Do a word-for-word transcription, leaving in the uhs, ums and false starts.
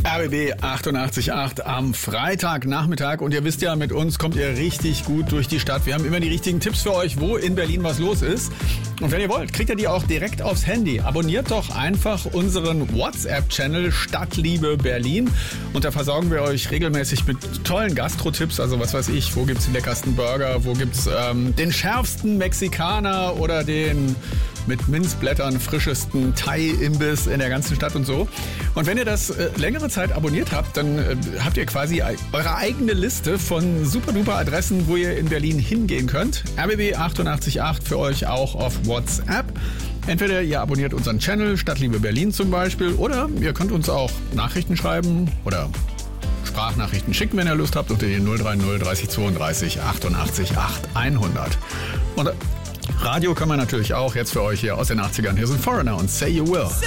R B B achtundachtzig Komma acht am Freitagnachmittag. Und ihr wisst ja, mit uns kommt ihr richtig gut durch die Stadt. Wir haben immer die richtigen Tipps für euch, wo in Berlin was los ist. Und wenn ihr wollt, kriegt ihr die auch direkt aufs Handy. Abonniert doch einfach unseren WhatsApp-Channel Stadtliebe Berlin. Und da versorgen wir euch regelmäßig mit tollen Gastro-Tipps. Also was weiß ich, wo gibt's den leckersten Burger, wo gibt's ähm, den schärfsten Mexikaner oder den mit Minzblättern frischesten Thai-Imbiss in der ganzen Stadt und so. Und wenn ihr das äh, längere Zeit abonniert habt, dann äh, habt ihr quasi eure eigene Liste von super-duper Adressen, wo ihr in Berlin hingehen könnt. R B B achtundachtzig Komma acht für euch auch auf WhatsApp. Entweder ihr abonniert unseren Channel Stadtliebe Berlin zum Beispiel, oder ihr könnt uns auch Nachrichten schreiben oder Sprachnachrichten schicken, wenn ihr Lust habt, unter den null drei null dreißig zweiunddreißig achtundachtzig acht hundert. Und Radio kann man natürlich auch jetzt für euch hier aus den achtzigern. Hier sind Foreigner und Say You Will.